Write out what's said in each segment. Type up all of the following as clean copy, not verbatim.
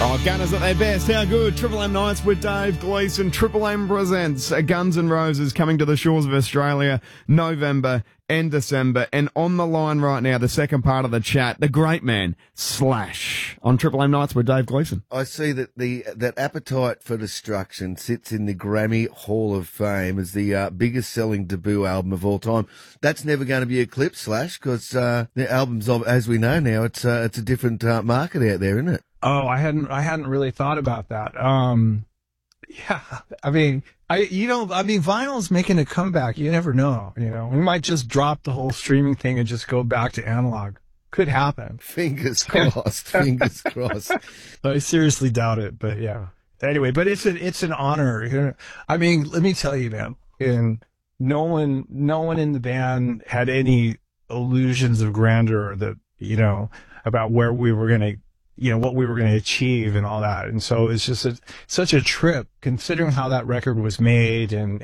Oh, Gunners at their best. How good. Triple M Nights with Dave Gleeson. Triple M presents Guns N' Roses coming to the shores of Australia, November and December. And on the line right now, the second part of the chat, the great man, Slash, on Triple M Nights with Dave Gleeson. I see that that Appetite for Destruction sits in the Grammy Hall of Fame as the biggest selling debut album of all time. That's never going to be eclipsed, Slash, because the album's, as we know now, it's a different market out there, isn't it? Oh, I hadn't really thought about that. Yeah, I mean, vinyl's making a comeback. You never know. We might just drop the whole streaming thing and just go back to analog. Could happen. Fingers crossed. Fingers crossed. I seriously doubt it, but yeah. Anyway, but it's an honor. I mean, let me tell you, man. And no one in the band had any illusions of grandeur that about where we were gonna. What we were going to achieve and all that. And so it's just such a trip considering how that record was made and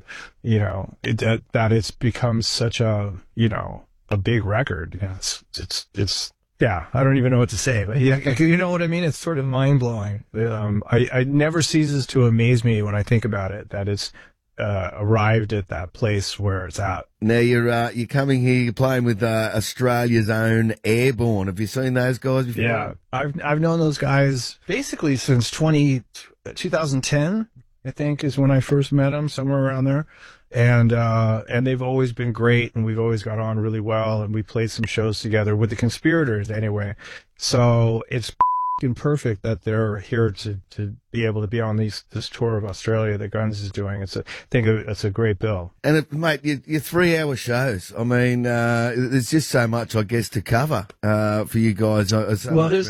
that it's become such a big record. Yeah, it's yeah, I don't even know what to say, but yeah, you know what I mean? It's sort of mind blowing. I never ceases to amaze me when I think about it, that it's arrived at that place where it's at. Now you're coming here, you're playing with Australia's own Airborne. Have you seen those guys before? Yeah, I've known those guys basically since 2010, I think, is when I first met them, somewhere around there. And they've always been great, and we've always got on really well, and we played some shows together with the Conspirators anyway. So it's perfect that they're here to be able to be on this tour of Australia that Guns is doing. I think it's a great bill. And mate, your 3-hour shows. I mean, there's just so much, I guess, to cover for you guys. There's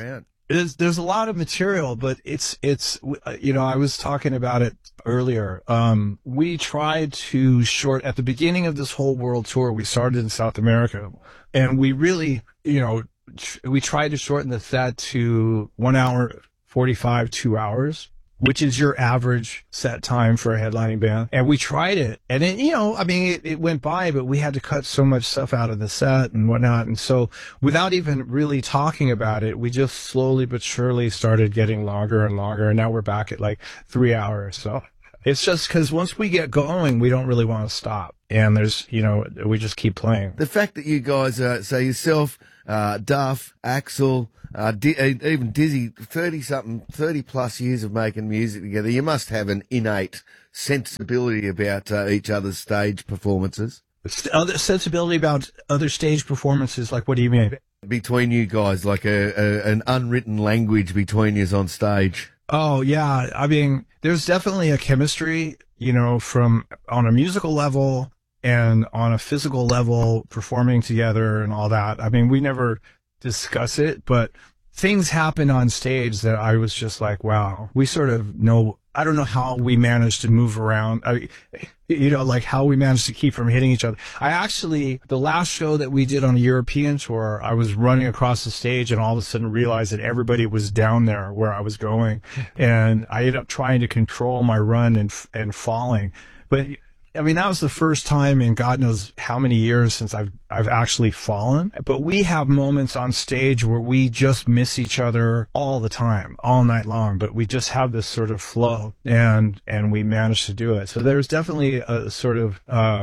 a lot of material, but it's I was talking about it earlier. We tried to at the beginning of this whole world tour, we started in South America, and we really, we tried to shorten the set to 1 hour 45, 2 hours, which is your average set time for a headlining band. And we tried it, and it went by, but we had to cut so much stuff out of the set and whatnot. And so without even really talking about it, we just slowly but surely started getting longer and longer. And now we're back at like 3 hours. So it's just because once we get going, we don't really want to stop. And we just keep playing. The fact that you guys, so yourself, Duff, Axl, even Dizzy, 30 plus years of making music together, you must have an innate sensibility about each other's stage performances. Sensibility about other stage performances, like what do you mean? Between you guys, like an unwritten language between you on stage. Oh, yeah. I mean, there's definitely a chemistry, from on a musical level and on a physical level, performing together and all that. I mean, we never discuss it, but things happen on stage that I was just like, wow, we sort of know. I don't know how we managed to move around, like how we managed to keep from hitting each other. The last show that we did on a European tour, I was running across the stage and all of a sudden realized that everybody was down there where I was going. And I ended up trying to control my run and falling. But I mean, that was the first time in God knows how many years since I've actually fallen. But we have moments on stage where we just miss each other all the time, all night long. But we just have this sort of flow, and we manage to do it. So there's definitely a sort of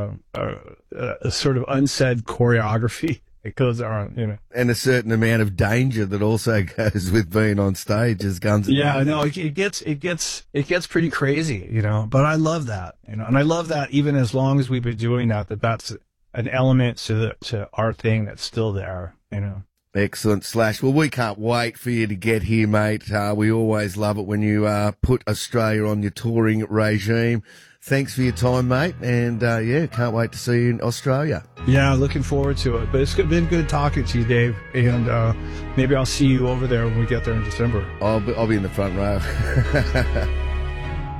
unsaid choreography. It goes on, And a certain amount of danger that also goes with being on stage as Guns N' Roses. Yeah, no, it gets pretty crazy, But I love that, and I love that even as long as we've been doing that's an element to our thing that's still there, Excellent, Slash. Well, we can't wait for you to get here, mate. We always love it when you put Australia on your touring regime. Thanks for your time, mate, and can't wait to see you in Australia. Yeah, looking forward to it. But it's been good talking to you, Dave, and maybe I'll see you over there when we get there in December. I'll be in the front row.